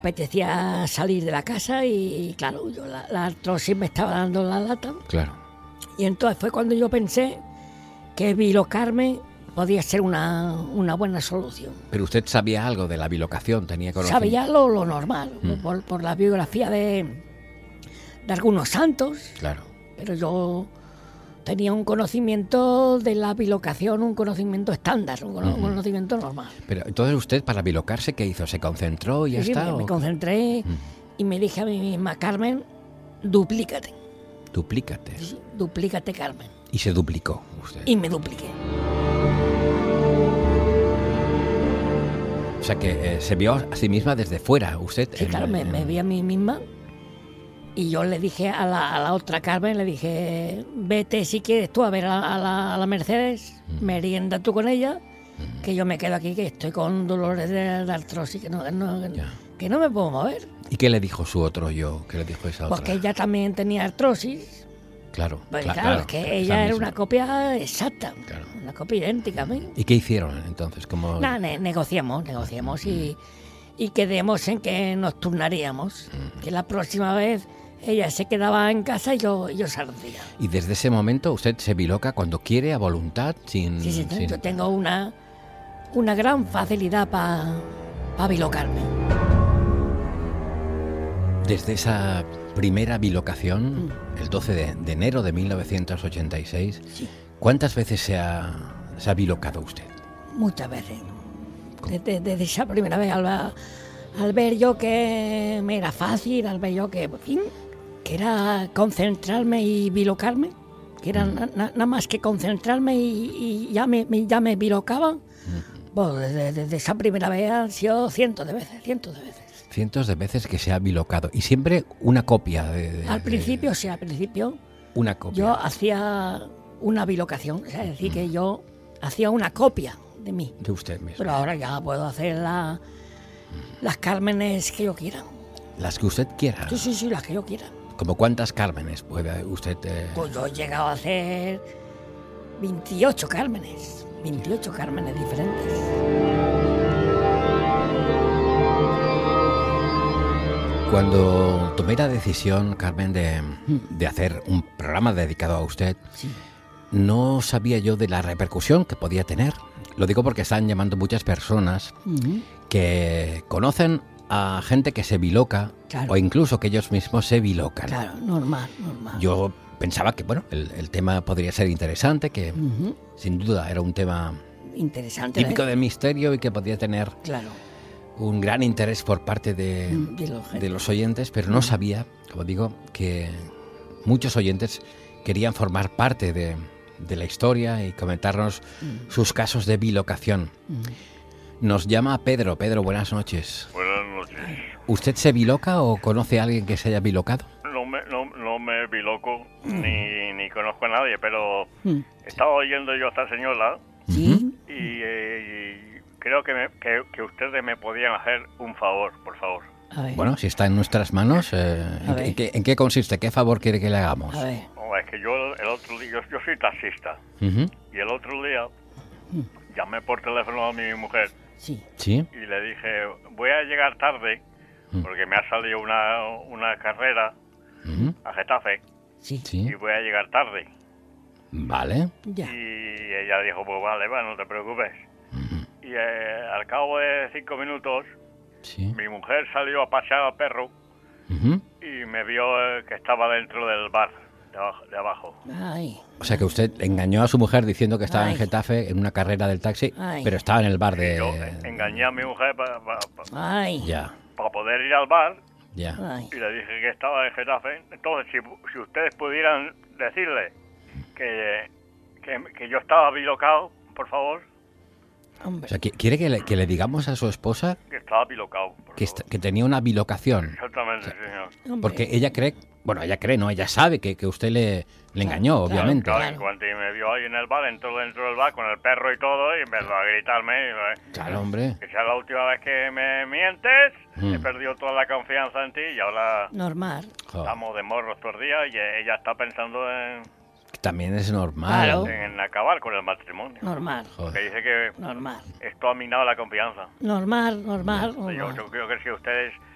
Apetecía salir de la casa y claro, yo la artrosis me estaba dando la lata. Claro. Y entonces fue cuando yo pensé que bilocarme podía ser una buena solución. Pero usted sabía algo de la bilocación, tenía conocimiento. Sabía lo normal, por la biografía de algunos santos. Claro. Pero yo tenía un conocimiento de la bilocación, un conocimiento estándar, un conocimiento normal. Pero entonces usted, para bilocarse, ¿qué hizo? ¿Se concentró y ya Sí, está? me concentré y me dije a mí misma, Carmen, duplícate. Duplícate. Sí, duplícate, Carmen. Y se duplicó usted. Y me dupliqué. O sea que se vio a sí misma desde fuera, usted. Sí, claro, me vi a mí misma. Y yo le dije a la otra Carmen, le dije, vete si quieres tú a ver a la Mercedes, merienda tú con ella, que yo me quedo aquí, que estoy con dolores de artrosis, que no me puedo mover. ¿Y qué le dijo su otro yo? ¿Qué le dijo esa otra? Porque ella también tenía artrosis. Claro. Pues claro, es que ella era una copia exacta, claro. Una copia idéntica a mí. ¿Y qué hicieron entonces? ¿Cómo... Negociamos y quedemos en que nos turnaríamos, que la próxima vez ella se quedaba en casa y yo saldría. Y desde ese momento usted se biloca cuando quiere, a voluntad, sin... Sí, yo tengo una gran facilidad para bilocarme. Desde esa primera bilocación, el 12 de enero de 1986, sí. ¿Cuántas veces se ha bilocado usted? Muchas veces. Desde esa primera vez, al ver yo que me era fácil, al ver yo que, en fin, que era concentrarme y bilocarme, que era nada más que concentrarme y ya me bilocaba. Bueno, desde esa primera vez han sido cientos de veces. Cientos de veces que se ha bilocado. Y siempre una copia al principio. Una copia. Yo hacía una bilocación, es decir, que yo hacía una copia de mí. De usted mismo. Pero ahora ya puedo hacer las Cármenes que yo quiera. ¿Las que usted quiera? Sí, las que yo quiera. ¿Como cuántas Cármenes puede usted...? Pues yo he llegado a hacer 28 Cármenes. 28 Cármenes diferentes. Cuando tomé la decisión, Carmen, de hacer un programa dedicado a usted, sí. No sabía yo de la repercusión que podía tener. Lo digo porque están llamando muchas personas que conocen a gente que se biloca, claro. O incluso que ellos mismos se bilocan. Claro, normal. Yo pensaba que el tema podría ser interesante, que sin duda era un tema interesante, típico del misterio y que podía tener un gran interés por parte de los oyentes, pero no sabía, como digo, que muchos oyentes querían formar parte de la historia y comentarnos sus casos de bilocación. Nos llama Pedro. Pedro, buenas noches. Buenas noches. ¿Usted se biloca o conoce a alguien que se haya bilocado? No me biloco ni conozco a nadie, pero estaba oyendo yo a esta señora y creo que ustedes me podían hacer un favor, por favor. Bueno, si está en nuestras manos, ¿en qué consiste? ¿Qué favor quiere que le hagamos? No, es que yo el otro día, yo soy taxista, y el otro día llamé por teléfono a mi mujer ¿Sí? Y le dije, voy a llegar tarde, porque me ha salido una carrera a Getafe, y voy a llegar tarde. Vale. Ya. Y ella dijo, pues vale, no te preocupes. Y al cabo de 5 minutos, mi mujer salió a pasear al perro y me vio que estaba dentro del bar de abajo. Ay. O sea que usted engañó a su mujer diciendo que estaba en Getafe en una carrera del taxi, pero estaba en el bar de... Yo engañé a mi mujer para poder ir al bar y le dije que estaba en Getafe. Entonces, si ustedes pudieran decirle que yo estaba bilocado, por favor. O sea, ¿quiere que le digamos a su esposa que estaba bilocado? Que tenía una bilocación? Exactamente, señor. Porque ella cree, ella sabe que usted le engañó, obviamente. Claro, cuando me vio ahí en el bar, entró dentro del bar con el perro y todo, y empezó a gritarme. Claro, hombre. Que sea la última vez que me mientes, he perdido toda la confianza en ti y ahora... Normal. Estamos de morros todos los días y ella está pensando en... También es normal. En acabar con el matrimonio. Normal. Porque dice que normal. esto ha minado la confianza. Normal. Yo creo que si ustedes